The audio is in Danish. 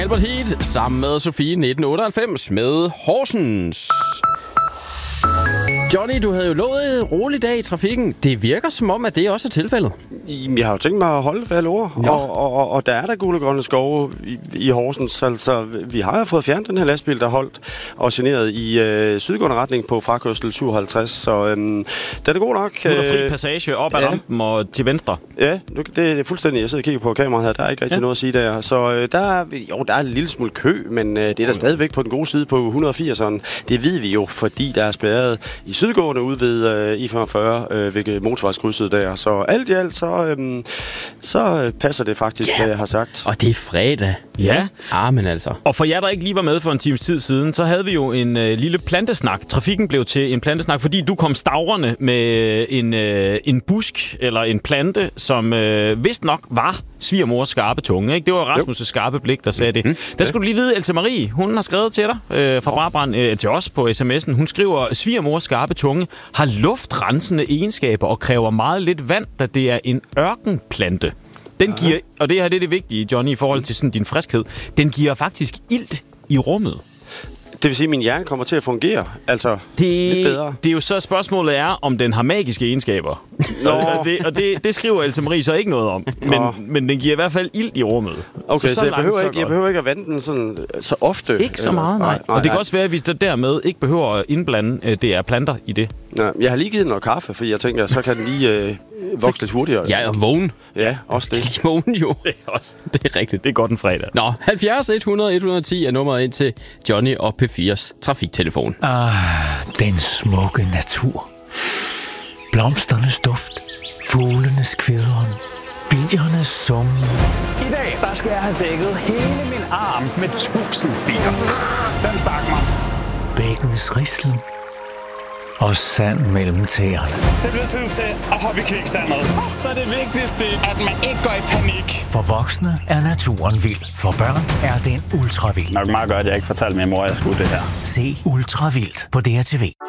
Albert Heat sammen med Sofie 1998 med Horsens. Johnny, du havde jo lovet en rolig dag i trafikken. Det virker som om, at det også er tilfældet. Jeg har jo tænkt mig at holde, hvad jeg lover. Og der er der gule grønne skove i Horsens. Altså, vi har jo fået fjernet den her lastbil, der holdt og generet i sydgående retning på frakørsel 57. Så den er god nok. Nu er der fri passage op ad rampen og til venstre. Ja, det er fuldstændig. Jeg sidder og kigger på kameraet her. Der er ikke rigtig noget at sige der. Så der er en lille smule kø, men det er der stadigvæk på den gode side på 180'eren. Det ved vi jo, fordi der er spærret i sydgående ude ved I45 ved motorvejskrydset der. Så alt i alt, så passer det faktisk, hvad jeg har sagt. Og det er fredag. Ja. Men altså. Og for jer, der ikke lige var med for en times tid siden, så havde vi jo en lille plantesnak. Trafikken blev til en plantesnak, fordi du kom stavrende med en busk eller en plante, som vist nok var svigermors skarpe tunge. Ikke? Det var Rasmus' skarpe blik, der sagde det. Der skulle du lige vide, Else Marie, hun har skrevet til dig fra Brabrand til os på sms'en. Hun skriver, svigermors skarpe tunge har luftrensende egenskaber og kræver meget lidt vand, da det er en ørkenplante. Den giver, og det her det er det vigtige, Johnny, i forhold til sådan din friskhed, den giver faktisk ilt i rummet. Det vil sige, at min hjerne kommer til at fungere, altså lidt bedre. Det er jo så spørgsmålet er, om den har magiske egenskaber. og det skriver Else Marie så ikke noget om. Men den giver i hvert fald ilt i rummet. Okay, så jeg behøver ikke at vande den sådan, så ofte. Ikke så meget, nej. Og det kan også være, at vi dermed ikke behøver at indblande det er planter i det. Nej, jeg har lige givet noget kaffe, fordi jeg tænker, så kan den lige vokse lidt hurtigere. Ja, og vågen. Ja, også det. De vågen jo. Det er rigtigt. Det er godt en fredag. Nå, 70 100 110 er nummeret ind til Johnny og P4's trafiktelefon. Den smukke natur. Blomsternes duft. Fuglenes kvidren. Biernes summen. I dag, der skal jeg have dækket hele min arm med 1000 bier. Den stak mig. Bækkens rislen. Og sand mellem tæerne. Det bliver tid til at hoppe i kviksandet. Så er det vigtigste, at man ikke går i panik. For voksne er naturen vild. For børn er den ultravild. Nok meget godt, at jeg ikke fortalte min mor, at jeg skulle det her. Se Ultravildt på DRTV.